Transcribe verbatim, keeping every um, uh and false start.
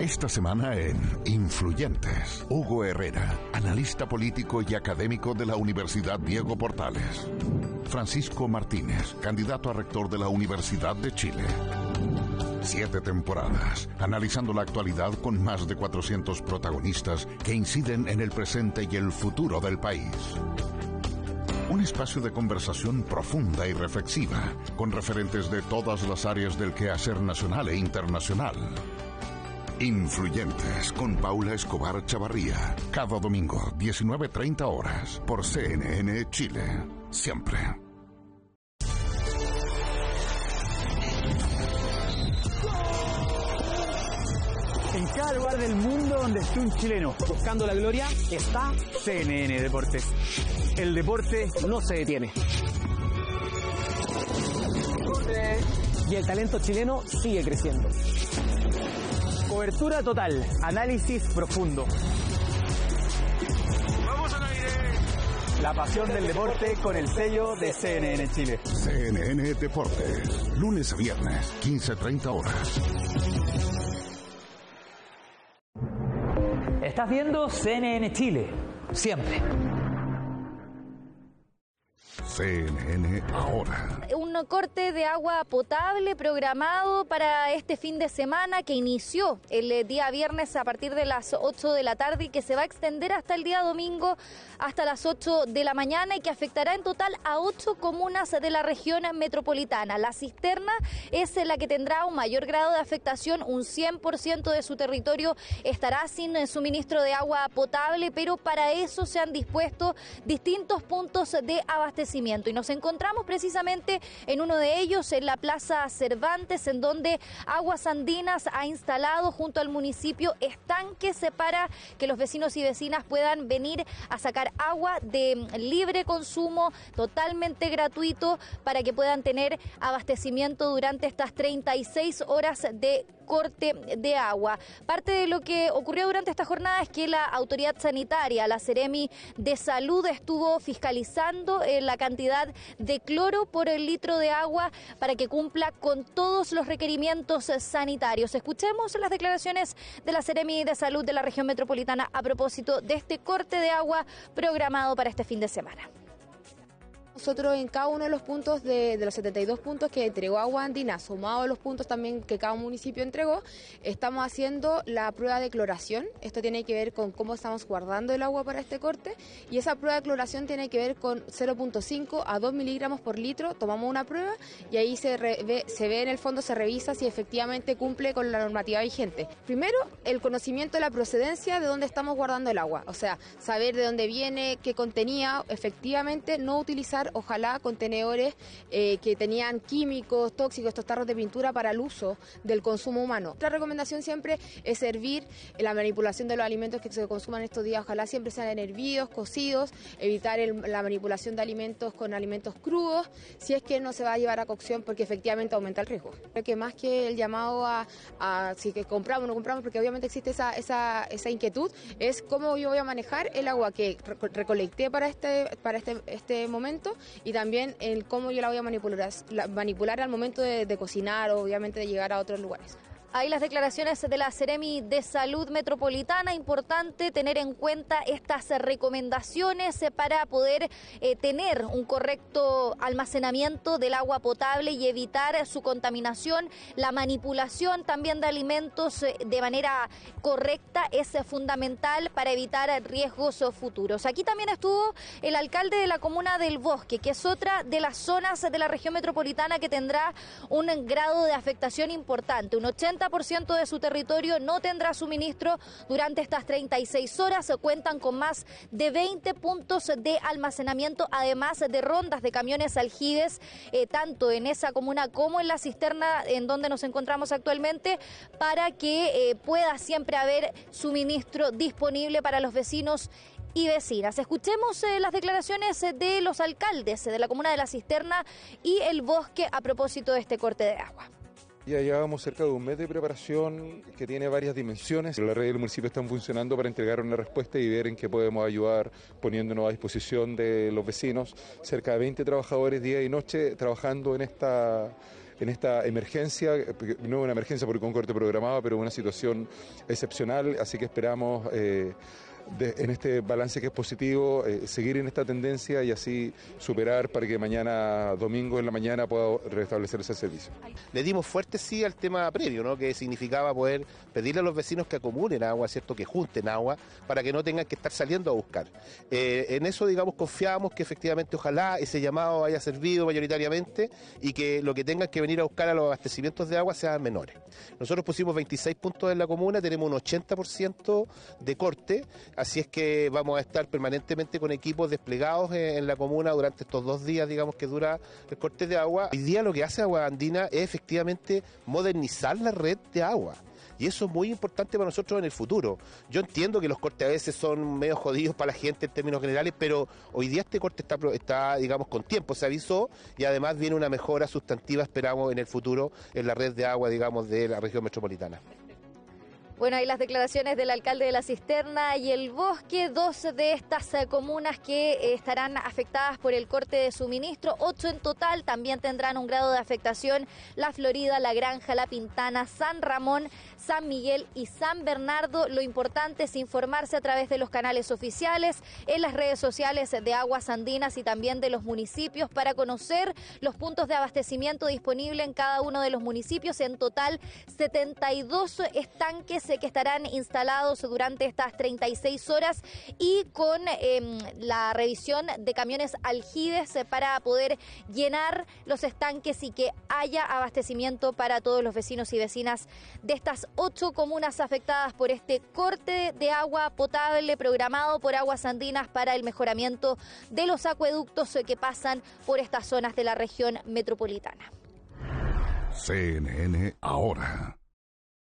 Esta semana en Influyentes, Hugo Herrera, analista político y académico de la Universidad Diego Portales. Francisco Martínez, candidato a rector de la Universidad de Chile. Siete temporadas, analizando la actualidad con más de cuatrocientos protagonistas que inciden en el presente y el futuro del país. Un espacio de conversación profunda y reflexiva, con referentes de todas las áreas del quehacer nacional e internacional. Influyentes, con Paula Escobar Chavarría. Cada domingo, diecinueve treinta horas, por C N N Chile. Siempre. En cada lugar del mundo donde esté un chileno buscando la gloria, está C N N Deportes. El deporte no se detiene. Y el talento chileno sigue creciendo. Cobertura total, análisis profundo. ¡Vamos al aire! La pasión del deporte con el sello de C N N Chile. C N N Deportes, lunes a viernes, quince treinta horas. Estás viendo C N N Chile, siempre. C N N ahora. Un corte de agua potable programado para este fin de semana que inició el día viernes a partir de las ocho de la tarde y que se va a extender hasta el día domingo hasta las ocho de la mañana y que afectará en total a ocho comunas de la región metropolitana. La cisterna es la que tendrá un mayor grado de afectación, un cien por ciento de su territorio estará sin suministro de agua potable, pero para eso se han dispuesto distintos puntos de abastecimiento. Y nos encontramos precisamente en uno de ellos, en la Plaza Cervantes, en donde Aguas Andinas ha instalado junto al municipio estanques para que los vecinos y vecinas puedan venir a sacar agua de libre consumo, totalmente gratuito, para que puedan tener abastecimiento durante estas treinta y seis horas de corte de agua. Parte de lo que ocurrió durante esta jornada es que la autoridad sanitaria, la Seremi de Salud, estuvo fiscalizando eh, la cantidad de cloro por el litro de agua para que cumpla con todos los requerimientos sanitarios. Escuchemos las declaraciones de la Seremi de Salud de la región metropolitana a propósito de este corte de agua programado para este fin de semana. Nosotros en cada uno de los puntos de, de los setenta y dos puntos que entregó Agua Andina, sumado a los puntos también que cada municipio entregó, estamos haciendo la prueba de cloración. Esto tiene que ver con cómo estamos guardando el agua para este corte, y esa prueba de cloración tiene que ver con cero punto cinco a dos miligramos por litro. Tomamos una prueba y ahí se, re, ve, se ve en el fondo, se revisa si efectivamente cumple con la normativa vigente. Primero, el conocimiento de la procedencia de dónde estamos guardando el agua, o sea, saber de dónde viene, qué contenía, efectivamente no utilizar ojalá contenedores eh, que tenían químicos, tóxicos, estos tarros de pintura para el uso del consumo humano. La recomendación siempre es servir la manipulación de los alimentos que se consuman estos días, ojalá siempre sean hervidos, cocidos, evitar el, la manipulación de alimentos con alimentos crudos, si es que no se va a llevar a cocción, porque efectivamente aumenta el riesgo. Creo que más que el llamado a, a si que compramos o no compramos, porque obviamente existe esa, esa, esa inquietud, es cómo yo voy a manejar el agua que recolecté para este, para este, este momento, y también el cómo yo la voy a manipular, la, manipular al momento de, de cocinar o obviamente de llegar a otros lugares. Ahí las declaraciones de la Seremi de Salud Metropolitana. Importante tener en cuenta estas recomendaciones para poder eh, tener un correcto almacenamiento del agua potable y evitar su contaminación. La manipulación también de alimentos de manera correcta es fundamental para evitar riesgos futuros. Aquí también estuvo el alcalde de la comuna del Bosque, que es otra de las zonas de la región metropolitana que tendrá un grado de afectación importante. Un ochenta por ciento de su territorio no tendrá suministro durante estas treinta y seis horas. Cuentan con más de veinte puntos de almacenamiento, además de rondas de camiones aljibes, eh, tanto en esa comuna como en la cisterna en donde nos encontramos actualmente, para que eh, pueda siempre haber suministro disponible para los vecinos y vecinas. Escuchemos eh, las declaraciones de los alcaldes de la comuna de La Cisterna y El Bosque a propósito de este corte de agua. Ya llevamos cerca de un mes de preparación que tiene varias dimensiones. La red del municipio están funcionando para entregar una respuesta y ver en qué podemos ayudar, poniéndonos a disposición de los vecinos. Cerca de veinte trabajadores día y noche trabajando en esta en esta emergencia, no una emergencia porque un corte programado, pero una situación excepcional, así que esperamos eh, de, en este balance que es positivo, eh, seguir en esta tendencia y así superar para que mañana, domingo en la mañana, pueda restablecer ese servicio. Le dimos fuerte sí al tema previo, ¿no? Que significaba poder pedirle a los vecinos que acumulen agua, ¿cierto? Que junten agua para que no tengan que estar saliendo a buscar. Eh, en eso, digamos, confiamos que efectivamente ojalá ese llamado haya servido mayoritariamente y que lo que tengan que venir a buscar a los abastecimientos de agua sean menores. Nosotros pusimos veintiséis puntos en la comuna, tenemos un ochenta por ciento de corte, así es que vamos a estar permanentemente con equipos desplegados en la comuna durante estos dos días, digamos, que dura el corte de agua. Hoy día lo que hace Agua Andina es efectivamente modernizar la red de agua. Y eso es muy importante para nosotros en el futuro. Yo entiendo que los cortes a veces son medio jodidos para la gente en términos generales, pero hoy día este corte está, está, digamos, con tiempo, se avisó, y además viene una mejora sustantiva, esperamos, en el futuro, en la red de agua, digamos, de la región metropolitana. Bueno, hay las declaraciones del alcalde de La Cisterna y El Bosque, dos de estas eh, comunas que eh, estarán afectadas por el corte de suministro, ocho en total, también tendrán un grado de afectación: La Florida, La Granja, La Pintana, San Ramón, San Miguel y San Bernardo. Lo importante es informarse a través de los canales oficiales, en las redes sociales de Aguas Andinas y también de los municipios, para conocer los puntos de abastecimiento disponibles en cada uno de los municipios. En total, setenta y dos estanques que estarán instalados durante estas treinta y seis horas y con eh, la revisión de camiones aljibes para poder llenar los estanques y que haya abastecimiento para todos los vecinos y vecinas de estas ocho comunas afectadas por este corte de agua potable programado por Aguas Andinas para el mejoramiento de los acueductos que pasan por estas zonas de la región metropolitana. C N N Ahora.